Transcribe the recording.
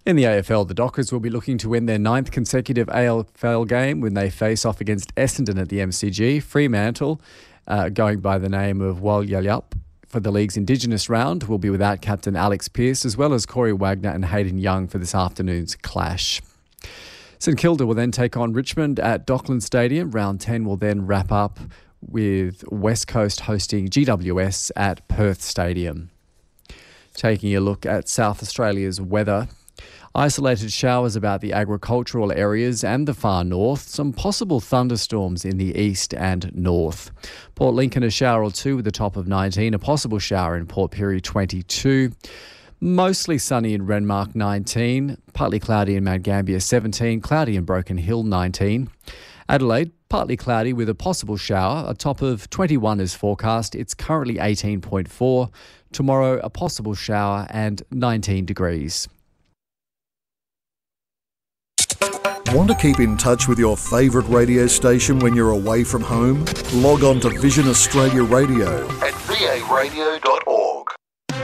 In the AFL, the Dockers will be looking to win their 9th consecutive AFL game when they face off against Essendon at the MCG. Fremantle, going by the name of Walyalup for the league's Indigenous round, will be without captain Alex Pearce, as well as Corey Wagner and Hayden Young for this afternoon's clash. St Kilda will then take on Richmond at Dockland Stadium. Round 10 will then wrap up with West Coast hosting GWS at Perth Stadium. Taking a look at South Australia's weather. Isolated showers about the agricultural areas and the far north. Some possible thunderstorms in the east and north. Port Lincoln, a shower or two with a top of 19. A possible shower in Port Pirie, 22. Mostly sunny in Renmark, 19. Partly cloudy in Mount Gambier, 17. Cloudy in Broken Hill, 19. Adelaide, partly cloudy with a possible shower. A top of 21 is forecast. It's currently 18.4. Tomorrow, a possible shower and 19 degrees. Want to keep in touch with your favourite radio station when you're away from home? Log on to Vision Australia Radio at varadio.org.